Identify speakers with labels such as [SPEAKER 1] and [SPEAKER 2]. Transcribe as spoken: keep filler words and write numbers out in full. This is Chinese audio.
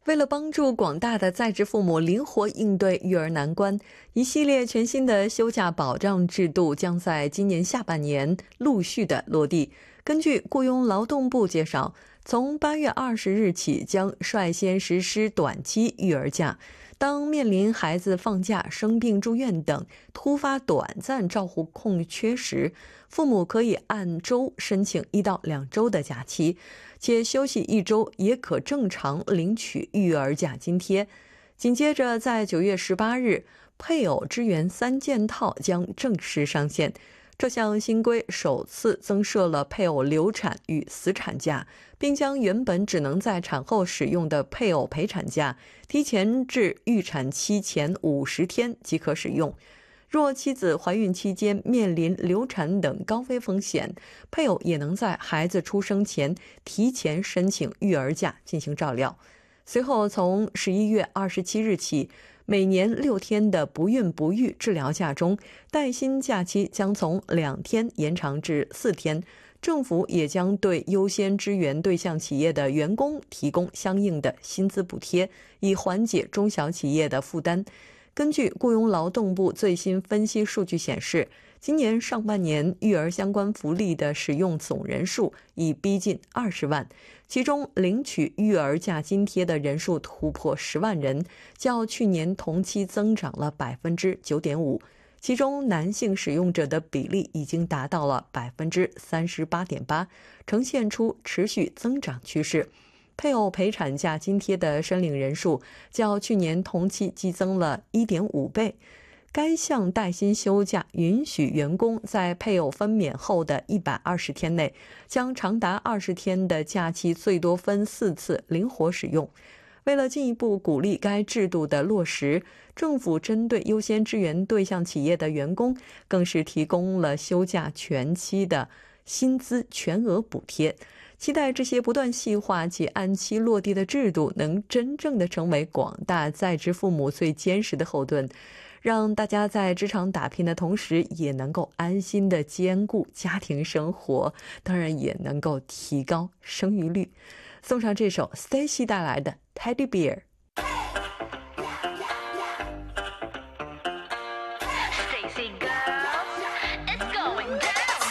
[SPEAKER 1] 为了帮助广大的在职父母灵活应对育儿难关，一系列全新的休假保障制度将在今年下半年陆续的落地。根据雇佣劳动部介绍，从八月二十日起将率先实施短期育儿假。当面临孩子放假、生病住院等突发短暂照护空缺时，父母可以按周申请一到两周的假期，且休息一周也可正常领取育儿假津贴。紧接着，在九月十八日，配偶支援三件套将正式上线。这项新规首次增设了配偶流产与死产假，并将原本只能在产后使用的配偶陪产假提前至预产期前五十天即可使用。若妻子怀孕期间面临流产等高危风险，配偶也能在孩子出生前提前申请育儿假进行照料。随后，从十一月二十七日起，每年六天的不孕不育治疗假中，带薪假期将从两天延长至四天。政府也将对优先支援对象企业的员工提供相应的薪资补贴，以缓解中小企业的负担。根据雇佣劳动部最新分析数据显示，今年上半年育儿相关福利的使用总人数已逼近二十万，其中领取育儿假津贴的人数突破十万人，较去年同期增长了百分之九点五。其中男性使用者的比例已经达到了百分之三十八点八，呈现出持续增长趋势。配偶陪产假津贴的申领人数较去年同期激增了 一点五倍。该项带薪休假允许员工在配偶分娩后的一百二十天内，将长达二十天的假期最多分四次灵活使用。为了进一步鼓励该制度的落实，政府针对优先支援对象企业的员工，更是提供了休假全期的薪资全额补贴。期待这些不断细化且按期落地的制度，能真正的成为广大在职父母最坚实的后盾，让大家在职场打拼的同时，也能够安心的兼顾家庭生活，当然也能够提高生育率。送上这首 Stacy 带来的 Teddy Bear。